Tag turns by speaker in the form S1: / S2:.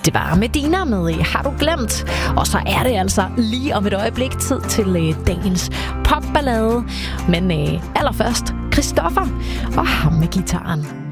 S1: Det var Medina med Har du glemt? Og så er det altså lige om et øjeblik tid til dagens popballade. Men allerførst Christoffer og ham med gitaren.